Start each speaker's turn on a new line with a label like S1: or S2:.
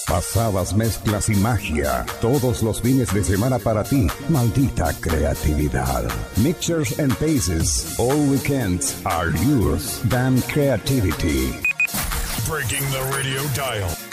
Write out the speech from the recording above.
S1: Pasadas, mezclas y magia. Todos los fines de semana para ti. Maldita creatividad. Mixers and Paces. All weekends are yours. Damn creativity.
S2: Breaking the radio dial.